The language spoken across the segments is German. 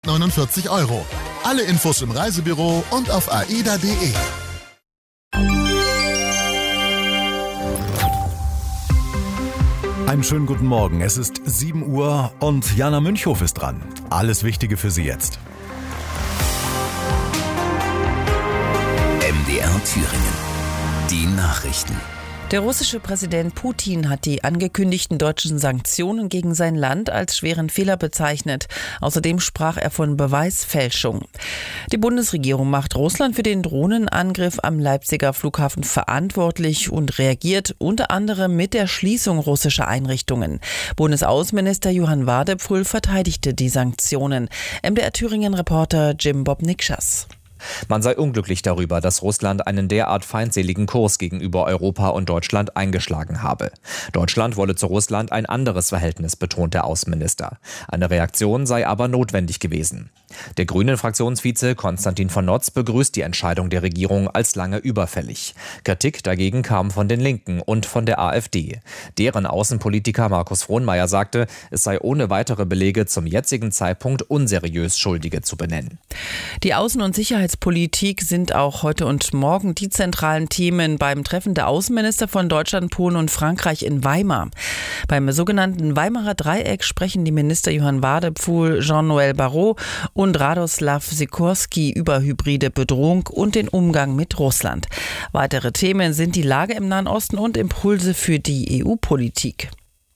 49 €. Alle Infos im Reisebüro und auf aida.de. Einen schönen guten Morgen. Es ist 7 Uhr und Jana Münchhof ist dran. Alles Wichtige für Sie jetzt. MDR Thüringen. Die Nachrichten. Der russische Präsident Putin hat die angekündigten deutschen Sanktionen gegen sein Land als schweren Fehler bezeichnet. Außerdem sprach er von Beweisfälschung. Die Bundesregierung macht Russland für den Drohnenangriff am Leipziger Flughafen verantwortlich und reagiert unter anderem mit der Schließung russischer Einrichtungen. Bundesaußenminister Johann Wadephul verteidigte die Sanktionen. MDR Thüringen-Reporter Jim Bob-Nikschas. Man sei unglücklich darüber, dass Russland einen derart feindseligen Kurs gegenüber Europa und Deutschland eingeschlagen habe. Deutschland wolle zu Russland ein anderes Verhältnis, betont der Außenminister. Eine Reaktion sei aber notwendig gewesen. Der Grünen-Fraktionsvize Konstantin von Notz begrüßt die Entscheidung der Regierung als lange überfällig. Kritik dagegen kam von den Linken und von der AfD. Deren Außenpolitiker Markus Frohnmayer sagte, es sei ohne weitere Belege zum jetzigen Zeitpunkt unseriös, Schuldige zu benennen. Die Außen- und Sicherheitspolitik sind auch heute und morgen die zentralen Themen beim Treffen der Außenminister von Deutschland, Polen und Frankreich in Weimar. Beim sogenannten Weimarer Dreieck sprechen die Minister Johann Wadephul, Jean-Noël Barrot und Radoslav Sikorski über hybride Bedrohung und den Umgang mit Russland. Weitere Themen sind die Lage im Nahen Osten und Impulse für die EU-Politik.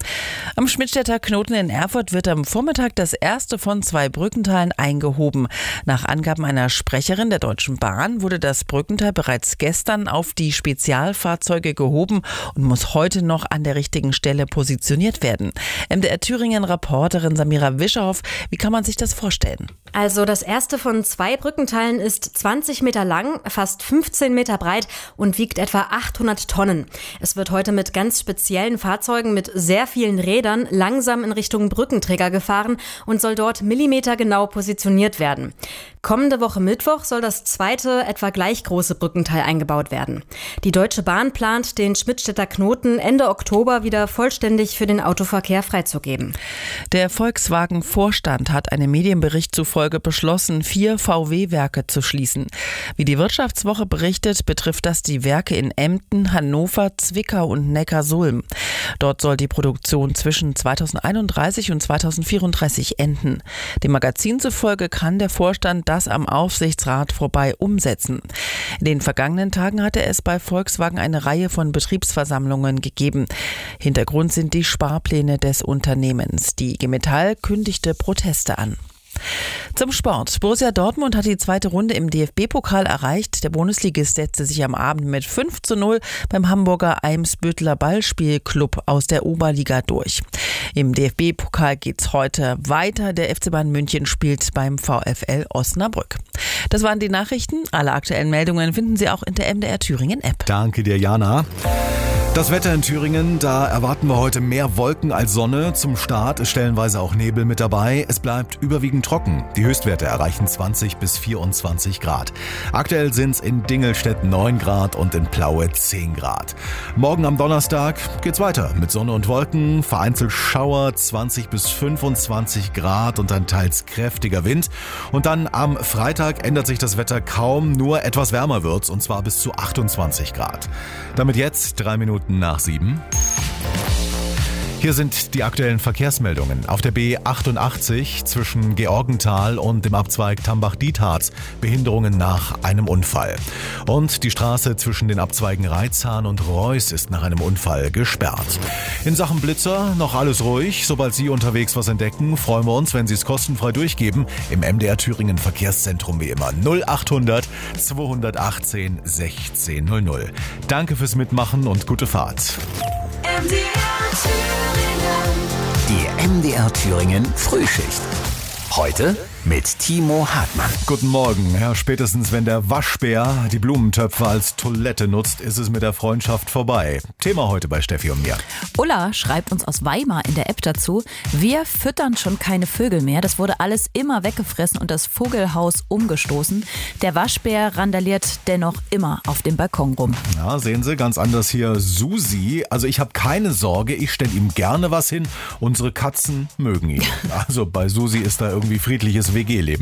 Am Schmidtstädter Knoten in Erfurt wird am Vormittag das erste von 2 Brückenteilen eingehoben. Nach Angaben einer Sprecherin der Deutschen Bahn wurde das Brückenteil bereits gestern auf die Spezialfahrzeuge gehoben und muss heute noch an der richtigen Stelle positioniert werden. MDR Thüringen-Reporterin Samira Wischerhoff, wie kann man sich das vorstellen? Also das erste von 2 Brückenteilen ist 20 Meter lang, fast 15 Meter breit und wiegt etwa 800 Tonnen. Es wird heute mit ganz speziellen Fahrzeugen mit sehr vielen Rädern langsam in Richtung Brückenträger gefahren und soll dort millimetergenau positioniert werden. Kommende Woche Mittwoch soll das zweite, etwa gleich große Brückenteil eingebaut werden. Die Deutsche Bahn plant, den Schmidtstädter Knoten Ende Oktober wieder vollständig für den Autoverkehr freizugeben. Der Volkswagen-Vorstand hat einem Medienbericht zufolge beschlossen, 4 VW-Werke zu schließen. Wie die Wirtschaftswoche berichtet, betrifft das die Werke in Emden, Hannover, Zwickau und Neckarsulm. Dort soll die Produktion zwischen 2031 und 2034 enden. Dem Magazin zufolge kann der Vorstand das am Aufsichtsrat vorbei umsetzen. In den vergangenen Tagen hatte es bei Volkswagen eine Reihe von Betriebsversammlungen gegeben. Hintergrund sind die Sparpläne des Unternehmens. Die IG Metall kündigte Proteste an. Zum Sport. Borussia Dortmund hat die zweite Runde im DFB-Pokal erreicht. Der Bundesligist setzte sich am Abend mit 5:0 beim Hamburger Eimsbütteler Ballspielclub aus der Oberliga durch. Im DFB-Pokal geht's heute weiter. Der FC Bayern München spielt beim VfL Osnabrück. Das waren die Nachrichten. Alle aktuellen Meldungen finden Sie auch in der MDR Thüringen App. Danke dir, Jana. Das Wetter in Thüringen, da erwarten wir heute mehr Wolken als Sonne. Zum Start ist stellenweise auch Nebel mit dabei. Es bleibt überwiegend trocken. Die Höchstwerte erreichen 20 bis 24 Grad. Aktuell sind es in Dingelstedt 9 Grad und in Plaue 10 Grad. Morgen am Donnerstag geht's weiter mit Sonne und Wolken. Vereinzelt Schauer 20 bis 25 Grad und ein teils kräftiger Wind. Und dann am Freitag ändert sich das Wetter kaum, nur etwas wärmer wird's und zwar bis zu 28 Grad. Damit jetzt 3 Minuten nach 7. Hier sind die aktuellen Verkehrsmeldungen. Auf der B88 zwischen Georgenthal und dem Abzweig Tambach-Dietharz Behinderungen nach einem Unfall. Und die Straße zwischen den Abzweigen Reitzahn und Reuß ist nach einem Unfall gesperrt. In Sachen Blitzer noch alles ruhig. Sobald Sie unterwegs was entdecken, freuen wir uns, wenn Sie es kostenfrei durchgeben. Im MDR Thüringen Verkehrszentrum wie immer 0800 218 1600. Danke fürs Mitmachen und gute Fahrt. Die MDR Thüringen Frühschicht. Heute mit Timo Hartmann. Guten Morgen. Ja, spätestens wenn der Waschbär die Blumentöpfe als Toilette nutzt, ist es mit der Freundschaft vorbei. Thema heute bei Steffi und mir. Ulla schreibt uns aus Weimar in der App dazu: Wir füttern schon keine Vögel mehr. Das wurde alles immer weggefressen und das Vogelhaus umgestoßen. Der Waschbär randaliert dennoch immer auf dem Balkon rum. Ja, sehen Sie, ganz anders hier Susi. Also ich habe keine Sorge, ich stelle ihm gerne was hin. Unsere Katzen mögen ihn. Also bei Susi ist da irgendwie friedliches WG-Leben.